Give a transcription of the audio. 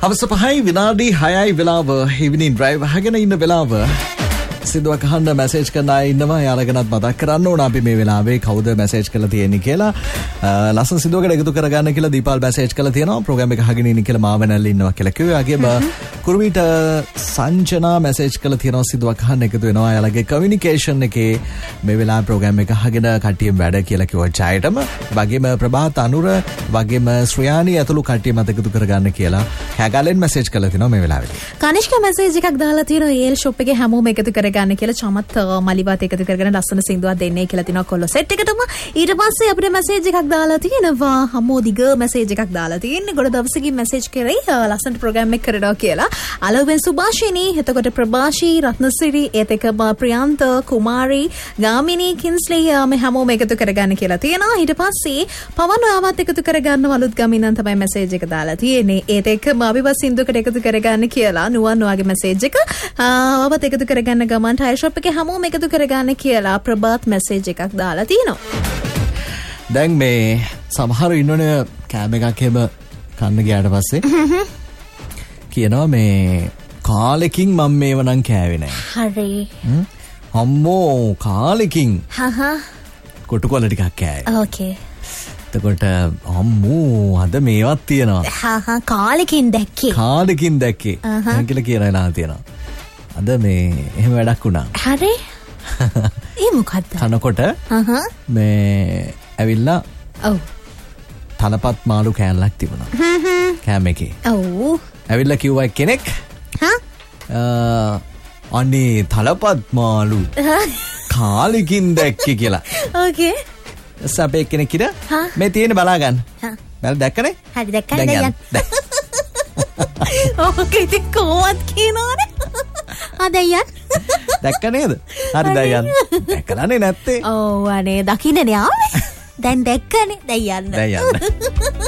හවස 5යි විනාඩි 6යි වෙලාව evening drive අහගෙන ඉන්න වෙලාව සිදුවක් අහන්න මැසේජ් කරන අය ඉන්නවා. යාලගෙනත් මතක් කරන්න ඕන අපි මේ වෙලාවේ කවුද මැසේජ් කරලා තියෙන්නේ කියලා. ලස්සන සිදුවකට එකතු කරගන්න කියලා දීපාල් මැසේජ් කරලා තියෙනවා. ප්‍රෝග්‍රෑම් එක අහගෙන ඉන්න කියලා මාවනල්ල ඉන්නවා කියලා කිව්වා. ඒගොම කුරුමිට සංජනා මැසේජ් කරලා තියෙනවා සිදුවක් අහන්න එකතු වෙනවා. යාලගේ කමියුනිකේෂන් එකේ මේ වෙලාවේ ප්‍රෝග්‍රෑම් එක අහගෙන කට්ටියම වැඩ කියලා කිව්වා ජයටම. වගේම ප්‍රභාත් අනුර වගේම ශ්‍රියානි ඇතුළු කට්ටිය මත එකතු කරගන්න කියලා කැගලෙන් මැසේජ් කරලා තිනවා මේ වෙලාවේ. කනිෂ්ක මැසේජ් එකක් දාලා තියෙනවා ඒල් ෂොප් එකේ හැමෝම එකතු කරගන්න කියලා චමත් මලිවත් එකතු කරගෙන ලස්සන සින්දුවක් දෙන්නේ කියලා තිනවා කොල්ල සෙට් එකටම. ඊට පස්සේ අපිට මැසේජ් එකක් දාලා තියෙනවා හමෝ දිග මැසේජ් එකක් දාලා තියෙන්නේ. ගොඩ දවසකින් මැසේජ් කරේ ලස්සන ප්‍රෝග්‍රෑම් එක කරනවා කියලා. අලවෙන් සුභාෂිනී එතකොට ප්‍රභාෂී රත්නසිරි ඒත් එකම ප්‍රියන්ත කුමාරි ගාමිනී කින්ස්ලි මේ හැමෝම එකතු කරගන්න කියලා තියෙනවා. ඊට පස්සේ පවන් ඔයාවත් එකතු කරගන්න වලුත් ගමින් තමයි මැසේජ් එක දාලා තියෙන්නේ. ඒත් එකම අපිව සින්දුවකට එකතු කරගන්න කියලා නුවන් ඔයාගේ මැසේජ් එක ඔයාවත් එකතු කරගන්න ගමන් ටයර් ෂොප් එකේ හැමෝම එකතු කරගන්න කියලා ප්‍රභාත් මැසේජ් එකක් දාලා තිනවා. දැන් මේ සමහර ඉන්නෝනේ කෑම එකක් එහෙම කන්න ගියාට පස්සේ කියනවා මේ කාලෙකින් මම මේව නම් කෑවේ නැහැ. හරි. අම්මෝ කාලෙකින්. කොටු කොළ ටිකක් කෑවේ. ඕකේ. එතකොට අම්මෝ අද මේවත් තියෙනවා. කාලෙකින් දැක්කේ. කාලෙකින් දැක්කේ. කියලා කියනවා තියෙනවා. අද මේ එහෙම වැඩක් වුණා. හරි. ඒ මොකද්ද? කනකොට මේ ඇවිල්ලා ඔව් තලපත් මාළු කෑල්ලක් තිබුණා. කෑම එකේ. ඔව්. ඇවිල්ලා කිව්වා කෙනෙක් අනේ තලපත් මාළු කාලෙකින් දැක්කේ කියලා. ඕකේ. සපේ කෙනෙක් ඉර මේ තියෙන බලා ගන්න. බල දැක්කනේ? හරි දැක්කනේ දැන්. ඕකේ ඉතින් කොහොමද කියනවනේ? දැන් දැක්ක නේද? හරි දැන් දැක්කලානේ නැත්තේ. ඔව් අනේ දකින්නේ නේ ආවේ. දැන් දැක්කනේ දැන් යන්න.